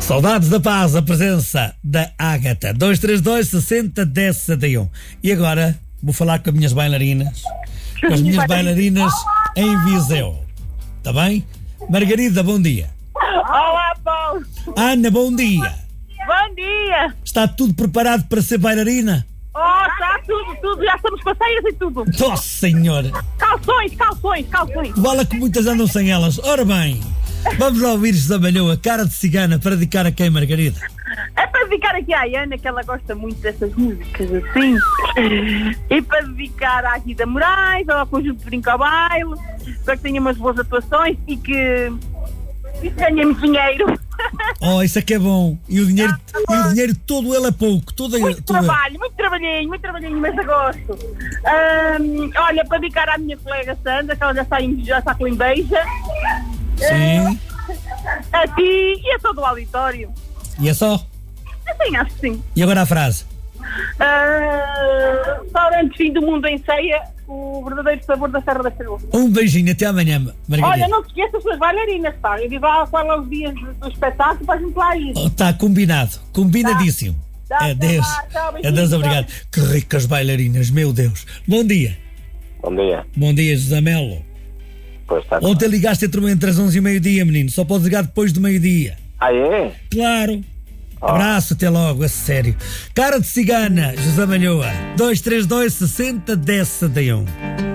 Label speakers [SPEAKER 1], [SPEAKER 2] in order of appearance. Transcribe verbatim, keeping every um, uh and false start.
[SPEAKER 1] Saudades da Paz, a presença da Ágata. dois três dois, sessenta, dez, sessenta e um. E agora vou falar com as minhas bailarinas. Com as minhas bailarinas em Viseu. Está bem? Margarida, bom dia.
[SPEAKER 2] Olá, Paulo.
[SPEAKER 1] Ana, bom dia.
[SPEAKER 2] Bom dia.
[SPEAKER 1] Está tudo preparado para ser bailarina?
[SPEAKER 2] Oh, está tudo, tudo. Já estamos passeiras e tudo.
[SPEAKER 1] Nossa Senhora.
[SPEAKER 2] Calções, calções, calções.
[SPEAKER 1] Vale que muitas andam sem elas. Ora bem, vamos lá ouvir José Malhoa, Cara de Cigana, para dedicar a quem, Margarida?
[SPEAKER 2] É para dedicar aqui à Ana, que ela gosta muito dessas músicas assim. E para dedicar à Guida Moraes, ao conjunto de Brinco ao Baile, para que tenha umas boas atuações e que, e que ganhemos dinheiro.
[SPEAKER 1] Oh, isso é que é bom. E o dinheiro, e o dinheiro todo ele é pouco. Todo é,
[SPEAKER 2] Muito
[SPEAKER 1] todo
[SPEAKER 2] trabalho, é. muito trabalhinho, muito trabalhinho, mas eu gosto. Um, olha, para dedicar à minha colega Sandra, que ela já está, em, já está com embeija.
[SPEAKER 1] Sim.
[SPEAKER 2] A ti e a todo o auditório.
[SPEAKER 1] E é só?
[SPEAKER 2] Assim, acho que sim.
[SPEAKER 1] E agora a frase?
[SPEAKER 2] Uh, restaurante Fim do Mundo em Ceia, o verdadeiro sabor da Serra da Estrela.
[SPEAKER 1] Um beijinho, até amanhã, Margarida.
[SPEAKER 2] Olha, não se esqueça as suas bailarinas, pá. Eu digo lá qual é os dias do espetáculo para a gente lá ir.
[SPEAKER 1] Está oh, combinado, combinadíssimo.
[SPEAKER 2] Tá,
[SPEAKER 1] É Deus, é Deus, obrigado. Que ricas bailarinas, meu Deus. Bom dia.
[SPEAKER 3] Bom dia.
[SPEAKER 1] Bom dia, José Melo.
[SPEAKER 3] Pois está.
[SPEAKER 1] Ontem ligaste entre, entre as onze e meio-dia, menino. Só podes ligar depois do meio-dia.
[SPEAKER 3] Ah, é?
[SPEAKER 1] Claro.
[SPEAKER 3] Oh.
[SPEAKER 1] Abraço, até logo, a sério. Cara de Cigana, José Malhoa. dois três dois, sessenta, dez, sessenta e um.